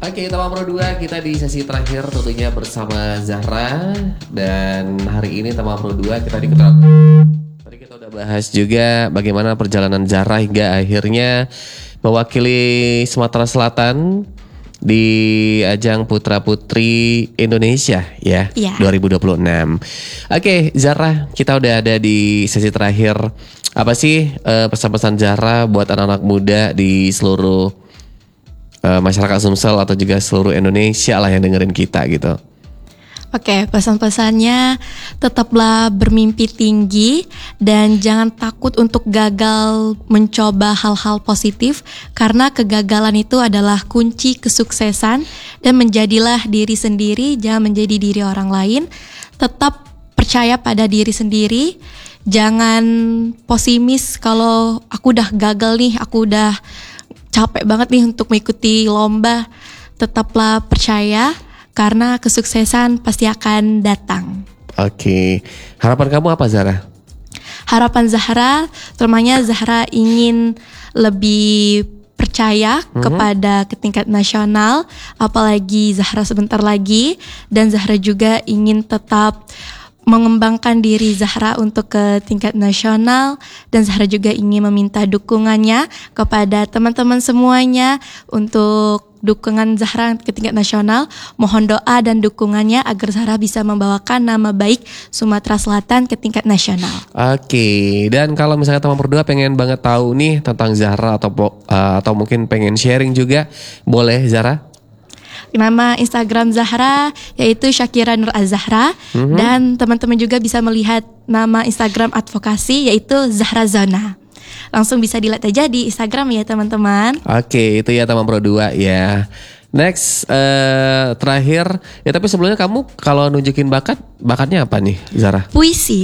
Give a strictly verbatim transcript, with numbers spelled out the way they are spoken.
Oke, Tamam Pro dua kita di sesi terakhir tentunya bersama Zahra. Dan hari ini Tamam Pro dua kita diketok. Tadi kita udah bahas juga bagaimana perjalanan Zahra hingga akhirnya mewakili Sumatera Selatan di ajang Putra Putri Indonesia ya, Iya. dua ribu dua puluh enam. Oke, Zahra, kita udah ada di sesi terakhir. Apa sih eh, pesan-pesan Zahra buat anak-anak muda di seluruh eh, masyarakat Sumsel atau juga seluruh Indonesia lah yang dengerin kita gitu? Oke, pesan-pesannya tetaplah bermimpi tinggi dan jangan takut untuk gagal mencoba hal-hal positif karena kegagalan itu adalah kunci kesuksesan dan menjadilah diri sendiri, jangan menjadi diri orang lain. Tetap percaya pada diri sendiri, jangan pesimis kalau aku udah gagal nih, aku udah capek banget nih untuk mengikuti lomba. Tetaplah percaya karena kesuksesan pasti akan datang. Oke, harapan kamu apa Zahra? Harapan Zahra, terutamanya Zahra ingin lebih percaya mm-hmm. kepada ke tingkat nasional, apalagi Zahra sebentar lagi, dan Zahra juga ingin tetap mengembangkan diri Zahra untuk ke tingkat nasional, dan Zahra juga ingin meminta dukungannya kepada teman-teman semuanya untuk dukungan Zahra ke tingkat nasional. Mohon doa dan dukungannya agar Zahra bisa membawakan nama baik Sumatera Selatan ke tingkat nasional. Oke, dan kalau misalnya teman berdua pengen banget tahu nih tentang Zahra atau uh, atau mungkin pengen sharing juga, boleh Zahra? Nama Instagram Zahra yaitu Syakira Nur Az-Zahra, mm-hmm. dan teman-teman juga bisa melihat nama Instagram advokasi yaitu Zahra Zona. Langsung bisa dilihat aja di Instagram ya teman-teman. Oke, itu ya Tamam Pro dua ya. Next, uh, terakhir ya, tapi sebelumnya kamu kalau nunjukin bakat, bakatnya apa nih Zahra? Puisi.